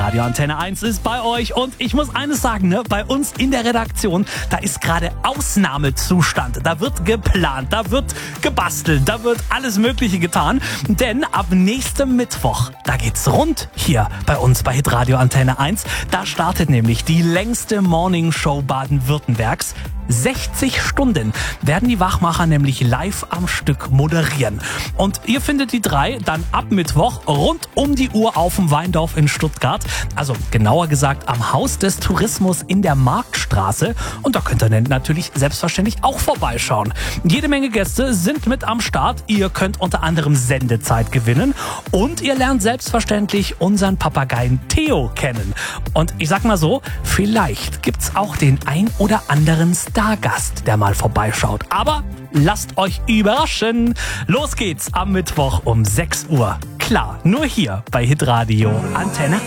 Radio Antenne 1 ist bei euch und ich muss eines sagen, ne, bei uns in der Redaktion, da ist gerade Ausnahmezustand. Da wird geplant, da wird gebastelt, da wird alles Mögliche getan, denn ab nächstem Mittwoch, da geht's rund hier bei uns bei Hitradio Antenne 1. Da startet nämlich die längste Morningshow Baden-Württembergs. 60 Stunden werden die Wachmacher nämlich live am Stück moderieren. Und ihr findet die drei dann ab Mittwoch rund um die Uhr auf dem Weindorf in Stuttgart. Also genauer gesagt am Haus des Tourismus in der Marktstraße. Und da könnt ihr natürlich selbstverständlich auch vorbeischauen. Jede Menge Gäste sind mit am Start. Ihr könnt unter anderem Sendezeit gewinnen. Und ihr lernt selbstverständlich unseren Papageien Theo kennen. Und ich sag mal so, vielleicht gibt's auch den ein oder anderen Stargast, der mal vorbeischaut. Aber lasst euch überraschen. Los geht's am Mittwoch um 6 Uhr. Klar, nur hier bei Hitradio Antenne